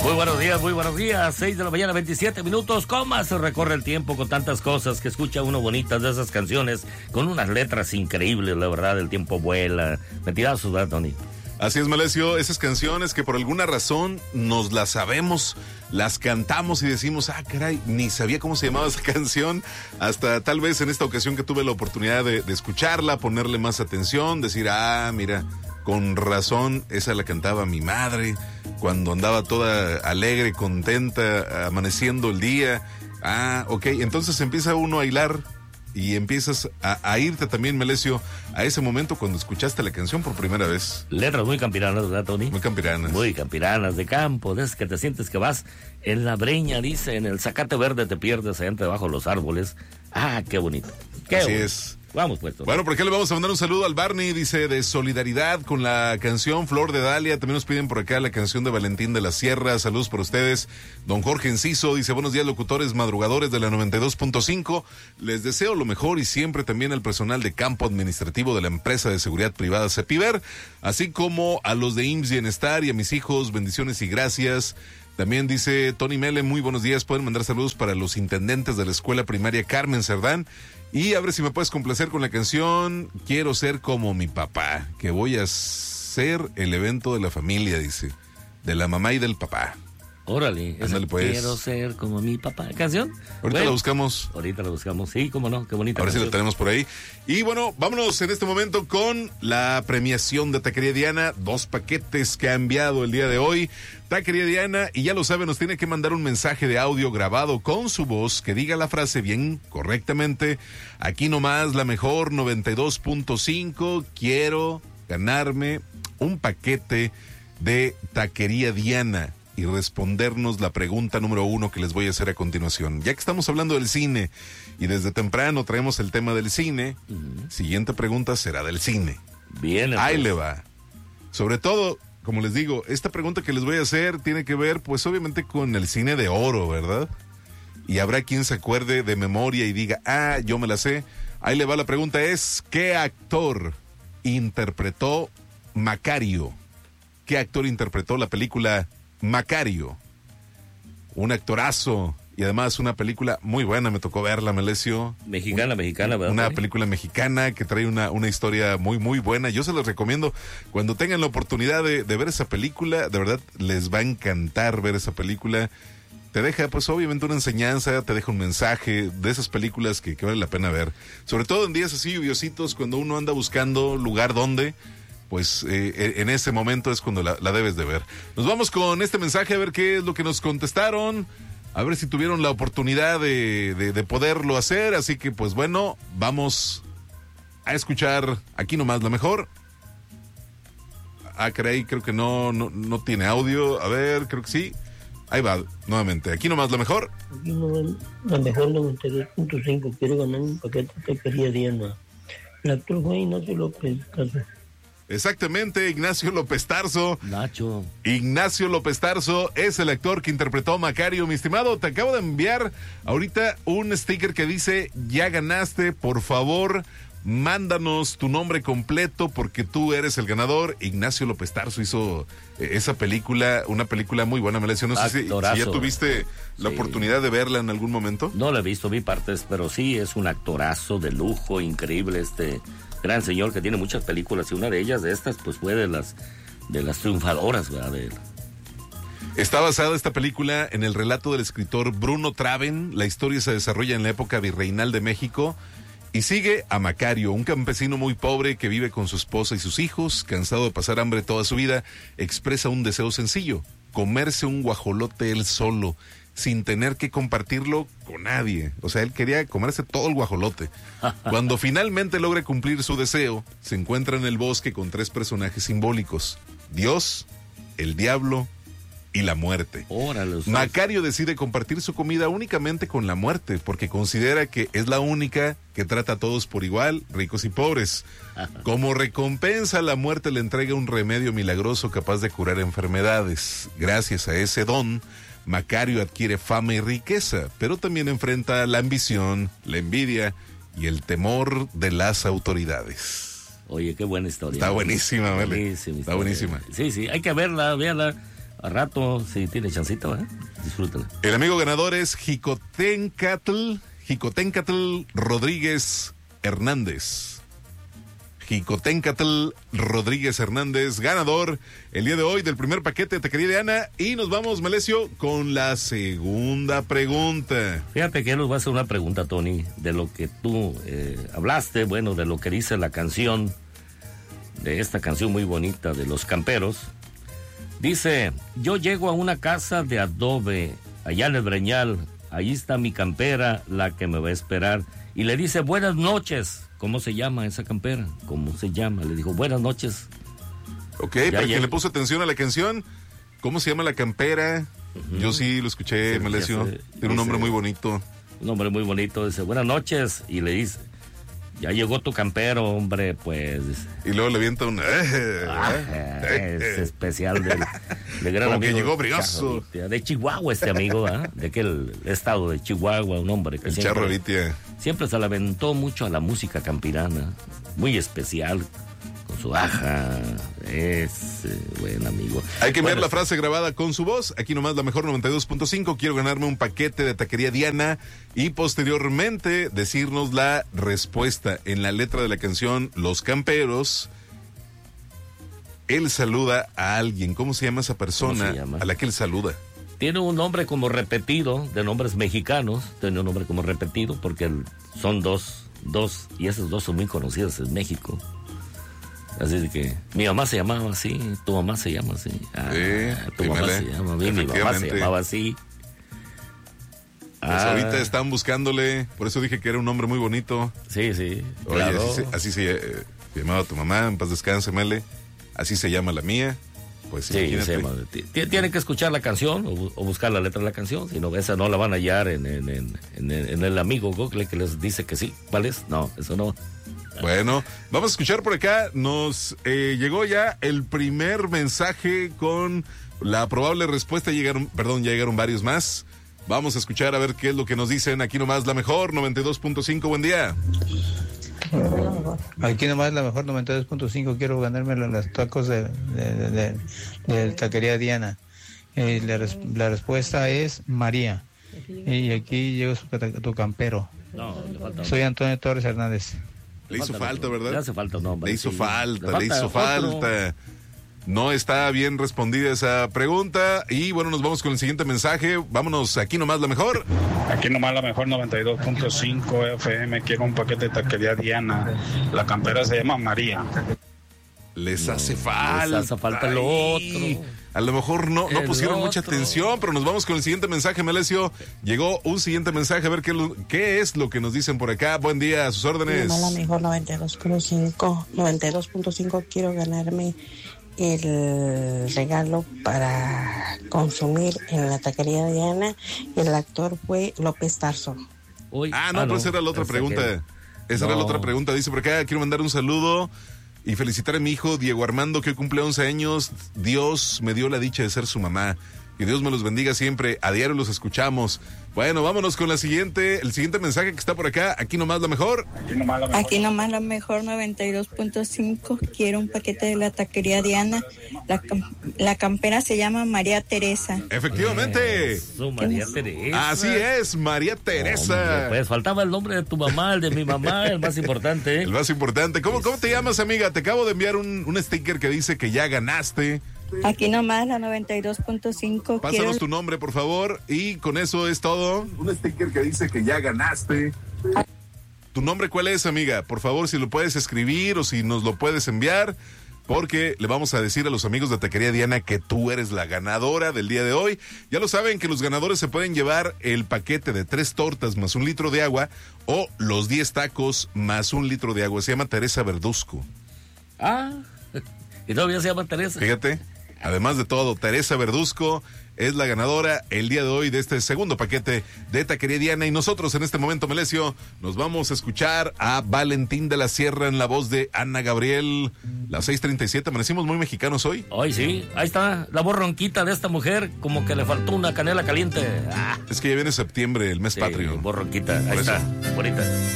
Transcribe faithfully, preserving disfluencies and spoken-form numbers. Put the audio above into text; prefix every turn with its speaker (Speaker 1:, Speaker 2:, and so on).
Speaker 1: Muy buenos días, muy buenos días. seis de la mañana, veintisiete minutos. ¿Cómo se recorre el tiempo con tantas cosas que escucha uno bonitas de esas canciones con unas letras increíbles, la verdad? El tiempo vuela. Mentirazos, ¿verdad, Tony?
Speaker 2: Así es, Malesio, esas canciones que por alguna razón nos las sabemos, las cantamos y decimos, ah, caray, ni sabía cómo se llamaba esa canción, hasta tal vez en esta ocasión que tuve la oportunidad de, de escucharla, ponerle más atención, decir, ah, mira, con razón, esa la cantaba mi madre, cuando andaba toda alegre, contenta, amaneciendo el día. Ah, ok, entonces empieza uno a hilar y empiezas a, a irte también, Melesio, a ese momento cuando escuchaste la canción por primera vez.
Speaker 1: Letras muy campiranas, ¿verdad, Tony?
Speaker 2: Muy campiranas.
Speaker 1: Muy campiranas, de campo, de esas que te sientes que vas en la breña, dice, en el zacate verde te pierdes allá entre debajo de los árboles. Ah, qué bonito. Qué
Speaker 2: Así
Speaker 1: bonito.
Speaker 2: es.
Speaker 1: Vamos, pues. Tony.
Speaker 2: Bueno, por acá le vamos a mandar un saludo al Barney, dice, de solidaridad con la canción Flor de Dalia. También nos piden por acá la canción de Valentín de la Sierra. Saludos por ustedes. Don Jorge Enciso dice, buenos días, locutores madrugadores de la noventa y dos punto cinco. Les deseo lo mejor y siempre también al personal de campo administrativo de la empresa de seguridad privada Cepiver, así como a los de I M S S Bienestar y a mis hijos, bendiciones y gracias. También dice Tony Mele, muy buenos días, pueden mandar saludos para los intendentes de la escuela primaria Carmen Cerdán. Y a ver si me puedes complacer con la canción Quiero ser como mi papá, que voy a ser el evento de la familia, dice, de la mamá y del papá.
Speaker 1: Órale,
Speaker 2: Ándale, pues.
Speaker 1: Quiero ser como mi papá. ¿Canción?
Speaker 2: Ahorita
Speaker 1: Bueno,
Speaker 2: la buscamos.
Speaker 1: Ahorita la buscamos, sí, cómo no, qué bonita.
Speaker 2: Ahora sí
Speaker 1: canción.
Speaker 2: la tenemos por ahí. Y bueno, vámonos en este momento con la premiación de Taquería Diana. Dos paquetes que ha enviado el día de hoy Taquería Diana. Y ya lo sabe, nos tiene que mandar un mensaje de audio grabado con su voz que diga la frase bien correctamente. Aquí nomás la mejor noventa y dos punto cinco. Quiero ganarme un paquete de Taquería Diana. Y respondernos la pregunta número uno que les voy a hacer a continuación. Ya que estamos hablando del cine y desde temprano traemos el tema del cine, uh-huh. Siguiente pregunta será del cine.
Speaker 1: Bien.
Speaker 2: Ahí le va. Sobre todo, como les digo, esta pregunta que les voy a hacer tiene que ver, pues obviamente con el cine de oro, ¿verdad? Y habrá quien se acuerde de memoria y diga, ah, yo me la sé. Ahí le va, la pregunta es, ¿qué actor interpretó Macario? ¿Qué actor interpretó la película Macario? Un actorazo y además una película muy buena, me tocó verla, Melesio.
Speaker 1: Mexicana,
Speaker 2: un,
Speaker 1: mexicana, ¿verdad?
Speaker 2: Una película mexicana que trae una, una historia muy, muy buena. Yo se los recomiendo. Cuando tengan la oportunidad de, de ver esa película, de verdad les va a encantar ver esa película. Te deja, pues obviamente una enseñanza, te deja un mensaje de esas películas que, que vale la pena ver. Sobre todo en días así lluviositos, cuando uno anda buscando lugar donde... pues eh, en ese momento es cuando la, la debes de ver. Nos vamos con este mensaje a ver qué es lo que nos contestaron, a ver si tuvieron la oportunidad de, de, de poderlo hacer, así que pues bueno, vamos a escuchar aquí nomás la mejor. Ah, caray, creo que no, no, no tiene audio, a ver, creo que sí. Ahí va, nuevamente, aquí nomás la mejor.
Speaker 3: Aquí nomás la mejor noventa y dos punto cinco, quiero ganar un paquete de Taquería Diana. El actor fue Ignacio López Tarso.
Speaker 2: Exactamente, Ignacio López Tarso.
Speaker 1: Nacho.
Speaker 2: Ignacio López Tarso es el actor que interpretó a Macario. Mi estimado, te acabo de enviar ahorita un sticker que dice, ya ganaste, por favor, mándanos tu nombre completo porque tú eres el ganador. Ignacio López Tarso hizo eh, esa película, una película muy buena, Melesio. No sé si, si ya tuviste la sí. oportunidad de verla en algún momento.
Speaker 1: No la he visto, vi partes, pero sí, es un actorazo de lujo, increíble este... gran señor que tiene muchas películas y una de ellas de estas pues fue de las de las triunfadoras, ¿verdad? De él.
Speaker 2: Está basada esta película en el relato del escritor Bruno Traven. La historia se desarrolla en la época virreinal de México y sigue a Macario, un campesino muy pobre que vive con su esposa y sus hijos, cansado de pasar hambre toda su vida, expresa un deseo sencillo, comerse un guajolote él solo, sin tener que compartirlo con nadie. O sea, él quería comerse todo el guajolote. Cuando finalmente logra cumplir su deseo, se encuentra en el bosque con tres personajes simbólicos: Dios, el diablo y la muerte.
Speaker 1: Órale,
Speaker 2: Macario decide compartir su comida únicamente con la muerte, porque considera que es la única que trata a todos por igual, ricos y pobres. Como recompensa, la muerte le entrega un remedio milagroso capaz de curar enfermedades. Gracias a ese don, Macario adquiere fama y riqueza, pero también enfrenta la ambición, la envidia y el temor de las autoridades.
Speaker 1: Oye, qué buena historia.
Speaker 2: Está buenísima, ¿vale?
Speaker 1: Buenísima
Speaker 2: Está buenísima.
Speaker 1: Sí, sí, hay que verla, véala. a rato, si tiene chancita, ¿eh? Disfrútala.
Speaker 2: El amigo ganador es Jicotencatl, Jicotencatl Rodríguez Hernández. Jicotencatl Rodríguez Hernández, ganador el día de hoy del primer paquete de Taquería Diana. Y nos vamos, Melesio, con la segunda pregunta.
Speaker 1: Fíjate que nos va a hacer una pregunta, Tony, de lo que tú eh, hablaste, bueno, de lo que dice la canción, de esta canción muy bonita de Los Camperos. Dice, yo llego a una casa de adobe, allá en el Breñal, ahí está mi campera, la que me va a esperar, y le dice, buenas noches. ¿Cómo se llama esa campera? ¿Cómo se llama? Le dijo, buenas noches.
Speaker 2: Ok, ya, para quien le puso atención a la canción, ¿cómo se llama la campera? Uh-huh. Yo sí lo escuché, sí, Melesio. Tiene dice, un nombre muy bonito.
Speaker 1: Un nombre muy bonito. Dice, buenas noches. Y le dice, ya llegó tu campero, hombre, pues.
Speaker 2: Y luego le avienta un...
Speaker 1: Ah, es especial del, del gran
Speaker 2: Como
Speaker 1: amigo.
Speaker 2: que llegó brioso.
Speaker 1: De Chihuahua este amigo, ¿eh? De aquel estado de Chihuahua, un hombre que
Speaker 2: el
Speaker 1: siempre,
Speaker 2: Charro Litia.
Speaker 1: Siempre se le aventó mucho a la música campirana. Muy especial. Con su aja. Es eh, buen amigo.
Speaker 2: Hay que
Speaker 1: bueno,
Speaker 2: ver la frase grabada con su voz. Aquí nomás la mejor noventa y dos punto cinco. Quiero ganarme un paquete de Taquería Diana. Y posteriormente decirnos la respuesta en la letra de la canción Los Camperos. Él saluda a alguien. ¿Cómo se llama esa persona llama? a la que él saluda?
Speaker 1: Tiene un nombre como repetido, de nombres mexicanos. Tiene un nombre como repetido porque son dos, dos, y esos dos son muy conocidos en México. Así de que mi mamá se llamaba así, tu mamá se llama así. Ah,
Speaker 2: sí,
Speaker 1: tu mamá
Speaker 2: dímele.
Speaker 1: se llama, mi, mi mamá se llamaba así.
Speaker 2: Pues ah, ahorita están buscándole, por eso dije que era un nombre muy bonito.
Speaker 1: Sí, sí,
Speaker 2: Oye,
Speaker 1: claro.
Speaker 2: así, se, así se eh, llamaba tu mamá, en paz descanse, Mele. Así se llama la mía. Pues
Speaker 1: sí, se llama, tienen que escuchar la canción o, o buscar la letra de la canción, si no, esa no la van a hallar en, en, en, en, en el amigo Google que les dice que sí. ¿Cuál es? No, eso no.
Speaker 2: Bueno, vamos a escuchar por acá. Nos eh, llegó ya el primer mensaje con la probable respuesta. Llegaron, perdón, ya llegaron varios más. Vamos a escuchar a ver qué es lo que nos dicen. Aquí nomás la mejor, noventa y dos punto cinco. Buen día.
Speaker 4: Aquí nomás la mejor noventa y dos punto cinco. Quiero ganarme los tacos de, de, de, de, de Taquería Diana. Eh, la, res, la respuesta es María. Y aquí llegó su, tu campero.
Speaker 1: No, le falta.
Speaker 4: Soy Antonio Torres Hernández.
Speaker 2: Le hizo falta, ¿verdad?
Speaker 1: Le hace falta un nombre.
Speaker 2: Le hizo
Speaker 1: sí.
Speaker 2: falta, le,
Speaker 1: le
Speaker 2: hizo
Speaker 1: falta.
Speaker 2: falta. No está bien respondida esa pregunta. Y bueno, nos vamos con el siguiente mensaje. Vámonos, aquí nomás la mejor.
Speaker 5: Aquí nomás la mejor, noventa y dos punto cinco F M. Quiero un paquete de Taquería Diana. La campera se llama María.
Speaker 2: Les
Speaker 1: No,
Speaker 2: hace falta.
Speaker 1: Les hace falta lo
Speaker 2: Ay,
Speaker 1: otro.
Speaker 2: A lo mejor no, no
Speaker 1: El
Speaker 2: pusieron
Speaker 1: otro.
Speaker 2: mucha atención, pero nos vamos con el siguiente mensaje, Melesio. Llegó un siguiente mensaje, a ver qué, lo- qué es lo que nos dicen por acá. Buen día, a sus órdenes.
Speaker 6: La mejor noventa y dos punto cinco. noventa y dos punto cinco. Quiero ganarme el regalo para consumir en la Taquería Diana. Y el actor fue López Tarso.
Speaker 1: Uy,
Speaker 2: Ah, no, pero esa era la otra
Speaker 1: esa
Speaker 2: pregunta.
Speaker 1: que-
Speaker 2: Esa era la
Speaker 1: No.
Speaker 2: otra pregunta. Dice por acá, quiero mandar un saludo y felicitar a mi hijo Diego Armando, que hoy cumple once años. Dios me dio la dicha de ser su mamá. Que Dios me los bendiga siempre. A diario los escuchamos. Bueno, vámonos con la siguiente, el siguiente mensaje que está por acá. Aquí nomás la mejor.
Speaker 5: Aquí nomás la mejor.
Speaker 7: Aquí nomás la mejor noventa y dos punto cinco. Quiero un paquete de la Taquería Diana. La, cam- la campera se llama María Teresa.
Speaker 2: Efectivamente.
Speaker 1: Eso, María Teresa.
Speaker 2: Así es, María Teresa.
Speaker 1: Hombre, pues faltaba el nombre de tu mamá, el de mi mamá, el más importante. ¿eh?
Speaker 2: El más importante. ¿Cómo, cómo te llamas, amiga? Te acabo de enviar un, un sticker que dice que ya ganaste.
Speaker 7: Aquí nomás la noventa y dos punto cinco.
Speaker 2: Pásanos
Speaker 7: Quiero
Speaker 2: tu nombre, por favor. Y con eso es todo. Un sticker que dice que ya ganaste. ¿Tu nombre cuál es, amiga? Por favor, si lo puedes escribir o si nos lo puedes enviar. Porque le vamos a decir a los amigos de Taquería Diana que tú eres la ganadora del día de hoy. Ya lo saben que los ganadores se pueden llevar el paquete de tres tortas más un litro de agua o los diez tacos más un litro de agua. Se llama Teresa Verduzco.
Speaker 1: Ah, y todavía se llama Teresa.
Speaker 2: Fíjate, además de todo, Teresa Verduzco es la ganadora el día de hoy de este segundo paquete de Taquería Diana. Y nosotros en este momento, Melesio, nos vamos a escuchar a Valentín de la Sierra en la voz de Ana Gabriel. Las seis treinta y siete, amanecimos muy mexicanos hoy.
Speaker 1: Ay, sí, ahí está la voz ronquita de esta mujer, como que le faltó una canela caliente. Ah,
Speaker 2: Es que ya viene septiembre, el mes
Speaker 1: sí,
Speaker 2: patrio.
Speaker 1: voz ronquita, ahí
Speaker 2: Por eso.
Speaker 1: está, bonita.